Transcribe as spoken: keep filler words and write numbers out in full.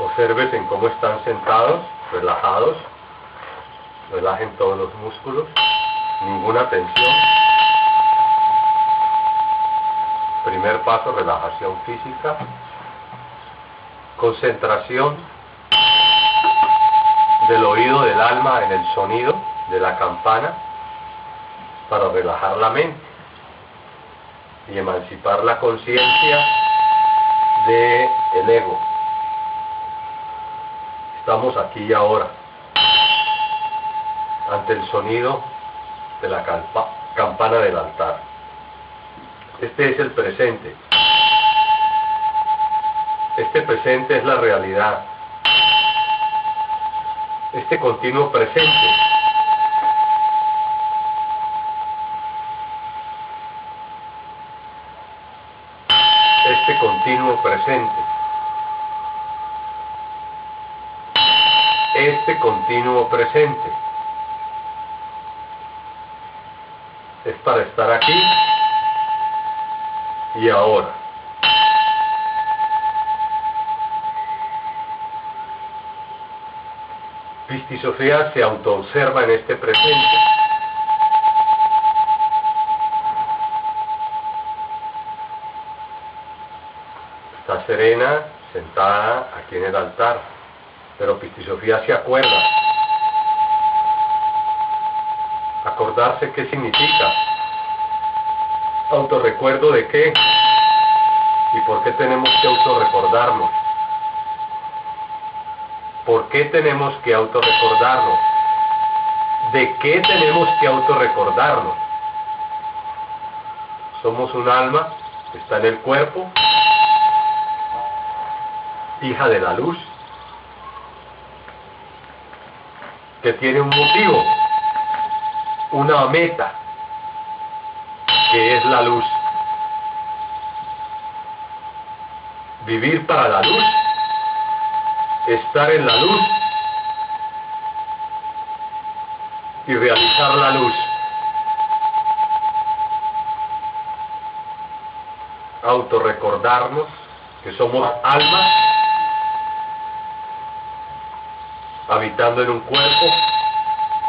Observes en cómo están sentados, relajados. Relajen todos los músculos, ninguna tensión. Primer paso, relajación física. Concentración del oído del alma en el sonido de la campana para relajar la mente y emancipar la conciencia del ego. Estamos aquí y ahora, ante el sonido de la campana del altar. Este es el presente. Este presente es la realidad. Este continuo presente este continuo presente este continuo presente es para estar aquí y ahora. Pisti Sofía se autoobserva en este presente. Está serena, sentada aquí en el altar, pero Pisti Sofía se acuerda. Acordarse qué significa. ¿Autorrecuerdo de qué? ¿Y por qué tenemos que autorrecordarnos? ¿Por qué tenemos que autorrecordarnos? ¿De qué tenemos que autorrecordarnos? Somos un alma que está en el cuerpo, hija de la luz, que tiene un motivo, una meta, que es la luz. Vivir para la luz, estar en la luz y realizar la luz. Autorrecordarnos que somos almas habitando en un cuerpo